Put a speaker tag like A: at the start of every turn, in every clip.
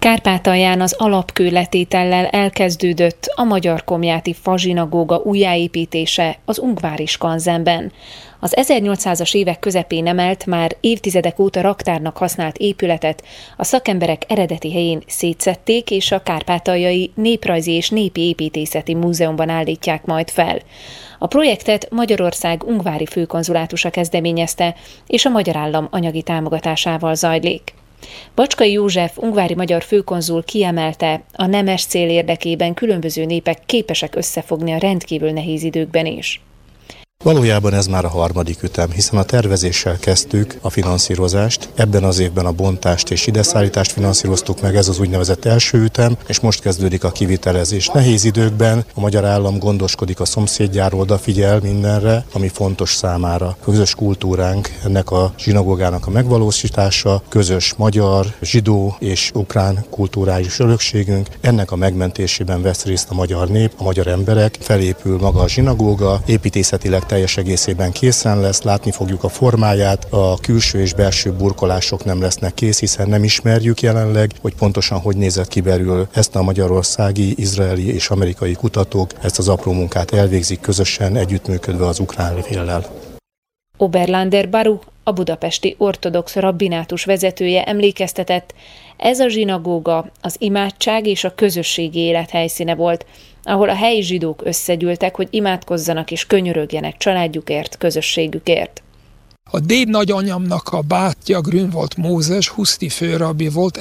A: Kárpátalján az alapkőletétellel elkezdődött a Magyar Komjáti Fazsinagóga újjáépítése az Ungvári Skanzenben. Az 1800-as évek közepén emelt, már évtizedek óta raktárnak használt épületet a szakemberek eredeti helyén szétszedték, és a Kárpátaljai Néprajzi és Népi Építészeti Múzeumban állítják majd fel. A projektet Magyarország ungvári főkonzulátusa kezdeményezte, és a magyar állam anyagi támogatásával zajlik. Bacskai József ungvári magyar főkonzul kiemelte, a nemes cél érdekében különböző népek képesek összefogni a rendkívül nehéz időkben is.
B: Valójában ez már a harmadik ütem, hiszen a tervezéssel kezdtük a finanszírozást, ebben az évben a bontást és ideszállítást finanszíroztuk meg, ez az úgynevezett első ütem, és most kezdődik a kivitelezés. Nehéz időkben a magyar állam gondoskodik a szomszédjáról, odafigyel mindenre, ami fontos számára. Közös kultúránk, ennek a zsinagógának a megvalósítása, közös magyar, zsidó és ukrán kulturális örökségünk, ennek a megmentésében vesz részt a magyar nép, a magyar emberek, felépül maga a zsinagóga, építészetileg teljes egészében készen lesz, látni fogjuk a formáját, a külső és belső burkolások nem lesznek kész, hiszen nem ismerjük jelenleg, hogy pontosan hogy nézett ki belül. Ezt a magyarországi, izraeli és amerikai kutatók ezt az apró munkát elvégzik közösen, együttműködve az ukrán féllel.
A: Oberlander Baruch, a budapesti ortodox rabbinátus vezetője emlékeztetett, ez a zsinagóga az imádság és a közösségi élet helyszíne volt, ahol a helyi zsidók összegyűltek, hogy imádkozzanak és könyörögjenek családjukért, közösségükért.
C: A déd nagyanyamnak a bátyja Grünwald Mózes Huszti főrabbi volt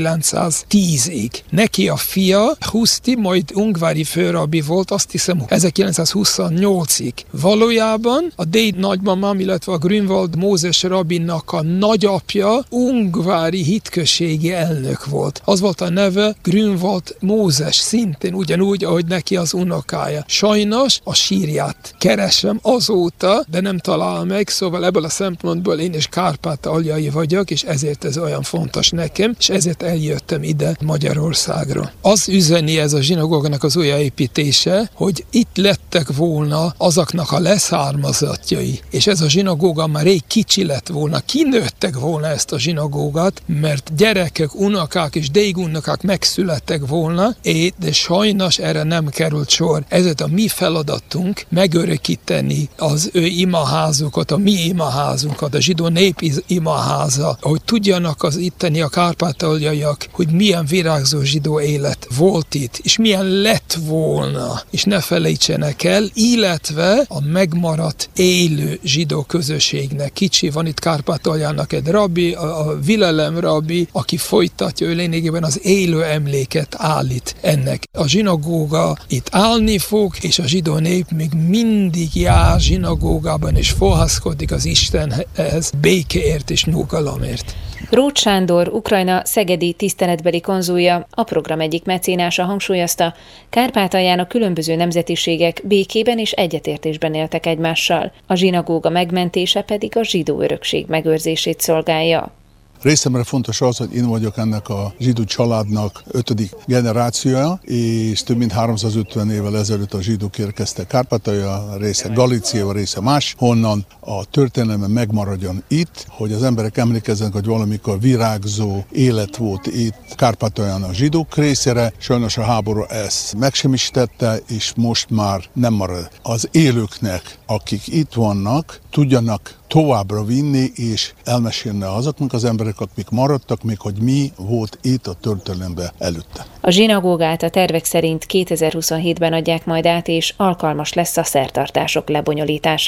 C: 1910-ig. Neki a fia Huszti, majd ungvári főrabbi volt, azt hiszem 1928-ig. Valójában a déd nagymamám, illetve a Grünwald Mózes rabbinak a nagyapja ungvári hitközségi elnök volt. Az volt a neve Grünwald Mózes, szintén ugyanúgy, ahogy neki az unokája. Sajnos a sírját keresem azóta, de nem találom meg, szóval ebből a szempontból én is kárpátaljai vagyok, és ezért ez olyan fontos nekem, és ezért eljöttem ide Magyarországra. Az üzeni ez a zsinagógának az újjáépítése, hogy itt lettek volna azoknak a leszármazottjai, és ez a zsinagóga már rég kicsi lett volna, kinőttek volna ezt a zsinagógát, mert gyerekek, unokák és dégunokák megszülettek volna, de sajnos erre nem került sor. Ezért a mi feladatunk megörökíteni az ő imaházukat, a mi imaházunkat, a zsidó nép imaháza, hogy tudjanak az itteni a kárpátaljaiak, hogy milyen virágzó zsidó élet volt itt, és milyen lett volna, és ne felejtsenek el, illetve a megmaradt élő zsidó közösségnek. Kicsi van itt Kárpátaljának egy rabbi, a Vilelem rabbi, aki folytatja, ő lényegében az élő emléket állít ennek. A zsinagóga itt állni fog, és a zsidó nép még mindig jár zsinagógában, és fohászkodik az Istenhez békéért és nyugalomért.
A: Róth Sándor, Ukrajna szegedi tiszteletbeli konzulja, a program egyik mecénása hangsúlyozta, Kárpátalján a különböző nemzetiségek békében és egyetértésben éltek egymással, a zsinagóga megmentése pedig a zsidó örökség megőrzését szolgálja.
D: Részemre fontos az, hogy én vagyok ennek a zsidó családnak 5. generációja, és több mint 350 évvel ezelőtt a zsidók érkeztek Kárpátalja, része Galícia, része más, honnan a történelme megmaradjon itt, hogy az emberek emlékezzenek, hogy valamikor virágzó élet volt itt Kárpátalján a zsidók részére, sajnos a háború ezt megsemmisítette, és most már nem marad. Az élőknek, akik itt vannak, tudjanak továbbra vinni és elmesélni azoknak az emberek, akik maradtak, még hogy mi volt itt a történelemben előtte.
A: A zsinagógát a tervek szerint 2027-ben adják majd át, és alkalmas lesz a szertartások lebonyolítására.